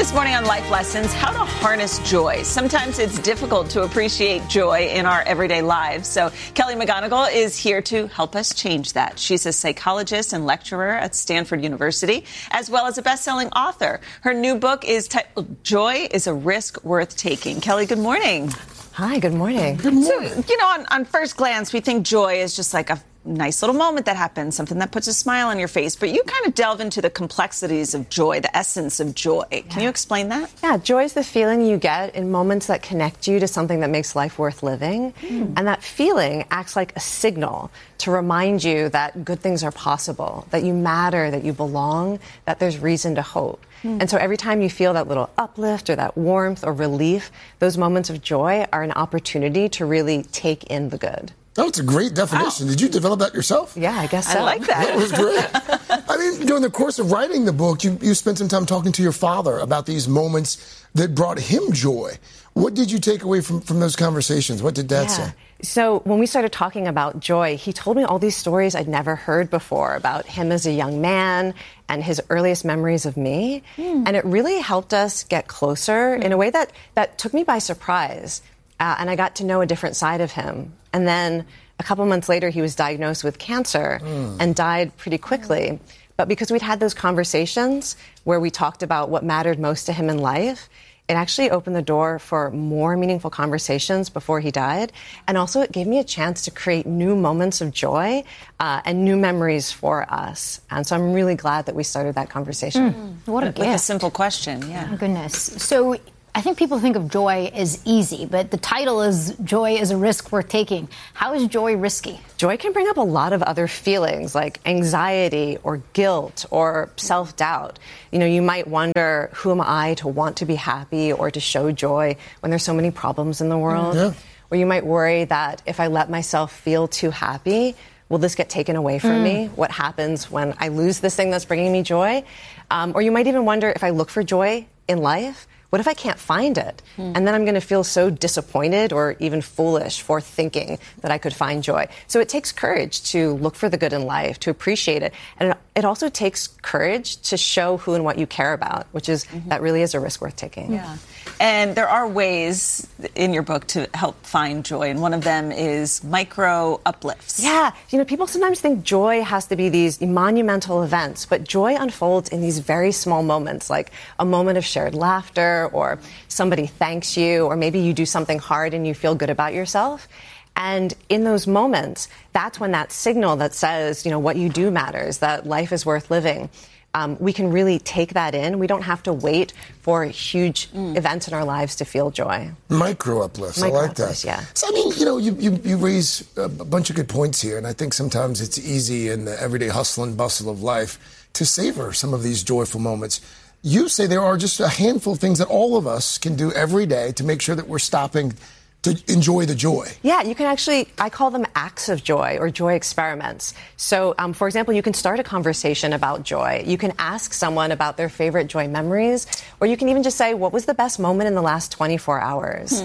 This morning on Life Lessons, how to harness joy. Sometimes it's difficult to appreciate joy in our everyday lives. So Kelly McGonigal is here to help us change that. She's a psychologist and lecturer at Stanford University, as well as a best-selling author. Her new book is titled Joy is a Risk Worth Taking. Kelly, good morning. Hi, good morning. Good morning. So, you know, on first glance, we think joy is just like a nice little moment that happens, something that puts a smile on your face. But you kind of delve into the complexities of joy, the essence of joy. Can you explain that? Yeah, joy is the feeling you get in moments that connect you to something that makes life worth living. And that feeling acts like a signal to remind you that good things are possible, that you matter, that you belong, that there's reason to hope. And so every time you feel that little uplift or that warmth or relief, those moments of joy are an opportunity to really take in the good. Oh, it's a great definition. Wow. Did you develop that yourself? Yeah, I guess so. I like that. That was great. I mean, during the course of writing the book, you spent some time talking to your father about these moments that brought him joy. What did you take away from those conversations? What did Dad say? So when we started talking about joy, he told me all these stories I'd never heard before about him as a young man and his earliest memories of me. And it really helped us get closer in a way that took me by surprise. And I got to know a different side of him. And then a couple months later, he was diagnosed with cancer and died pretty quickly. But because we'd had those conversations where we talked about what mattered most to him in life, it actually opened the door for more meaningful conversations before he died. And also it gave me a chance to create new moments of joy and new memories for us. And so I'm really glad that we started that conversation. What a gift. Like a simple question, yeah. Oh, goodness. So I think people think of joy as easy, but the title is Joy is a Risk Worth Taking. How is joy risky? Joy can bring up a lot of other feelings like anxiety or guilt or self-doubt. You know, you might wonder, who am I to want to be happy or to show joy when there's so many problems in the world? Or you might worry that if I let myself feel too happy, will this get taken away from me? What happens when I lose this thing that's bringing me joy? Or you might even wonder, if I look for joy in life, what if I can't find it? And then I'm going to feel so disappointed or even foolish for thinking that I could find joy. So it takes courage to look for the good in life, to appreciate it. And it also takes courage to show who and what you care about, which is that really is a risk worth taking. Yeah. And there are ways in your book to help find joy. And one of them is micro uplifts. Yeah. You know, people sometimes think joy has to be these monumental events, but joy unfolds in these very small moments, like a moment of shared laughter, or somebody thanks you, or maybe you do something hard and you feel good about yourself. And in those moments, that's when that signal that says, you know, what you do matters, that life is worth living. We can really take that in. We don't have to wait for huge events in our lives to feel joy. Micro uplifts. I like that. Yeah. So, I mean, you know, you raise a bunch of good points here, and I think sometimes it's easy in the everyday hustle and bustle of life to savor some of these joyful moments. You say there are just a handful of things that all of us can do every day to make sure that we're stopping to enjoy the joy. Yeah, you can actually, I call them acts of joy or joy experiments. So, for example, you can start a conversation about joy. You can ask someone about their favorite joy memories, or you can even just say, what was the best moment in the last 24 hours?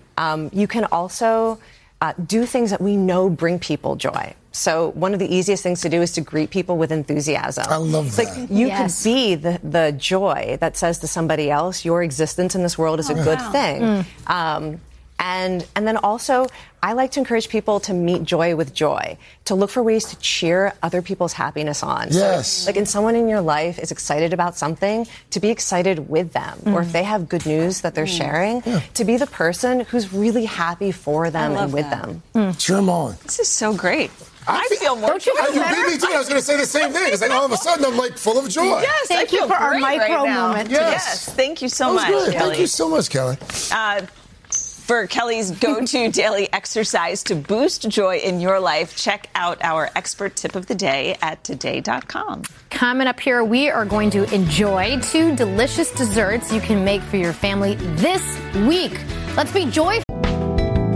You can also do things that we know bring people joy. So one of the easiest things to do is to greet people with enthusiasm. I love that. Like you could be the joy that says to somebody else, your existence in this world is a good thing. And then also, I like to encourage people to meet joy with joy, to look for ways to cheer other people's happiness on. Yes. So, like, if someone in your life is excited about something, to be excited with them. Or if they have good news that they're sharing, to be the person who's really happy for them and with them. Cheer them on. This is so great. I feel more joy. You beat me too. I was going to say the same thing. It's like all of a sudden I'm like full of joy. Yes, Thank you for our micro moment. Yes, thank you so much, Good. Kelly. Thank you so much, Kelly. For Kelly's go-to daily exercise to boost joy in your life, check out our expert tip of the day at today.com. Coming up here, we are going to enjoy 2 delicious desserts you can make for your family this week. Let's be joyful.